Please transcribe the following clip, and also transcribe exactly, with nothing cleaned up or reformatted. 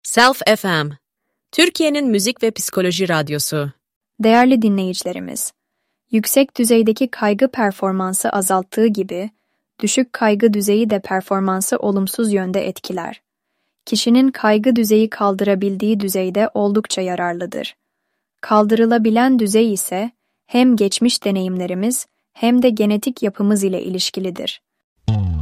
Self F M, Türkiye'nin müzik ve psikoloji radyosu. Değerli dinleyicilerimiz, yüksek düzeydeki kaygı performansı azalttığı gibi, düşük kaygı düzeyi de performansı olumsuz yönde etkiler. Kişinin kaygı düzeyi kaldırabildiği düzeyde oldukça yararlıdır. Kaldırılabilen düzey ise hem geçmiş deneyimlerimiz hem de genetik yapımız ile ilişkilidir.